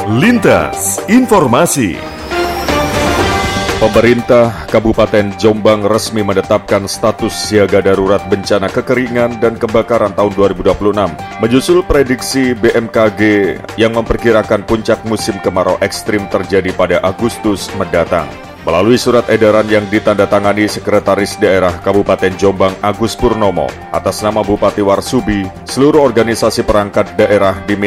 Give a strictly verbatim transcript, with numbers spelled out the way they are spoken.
Lintas Informasi. Pemerintah Kabupaten Jombang resmi menetapkan status siaga darurat bencana kekeringan dan kebakaran tahun dua ribu dua puluh enam, menyusul prediksi B M K G yang memperkirakan puncak musim kemarau ekstrim terjadi pada Agustus mendatang. Melalui surat edaran yang ditandatangani Sekretaris Daerah Kabupaten Jombang Agus Purnomo, atas nama Bupati Warsubi, seluruh organisasi perangkat daerah diminta